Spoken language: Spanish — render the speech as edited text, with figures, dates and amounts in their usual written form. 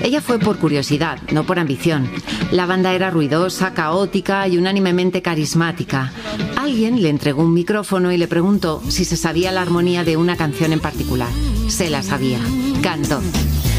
Ella fue por curiosidad, no por ambición. La banda era ruidosa, caótica y unánimemente carismática. Alguien le entregó un micrófono y le preguntó si se sabía la armonía de una canción en particular. Se la sabía. Cantó.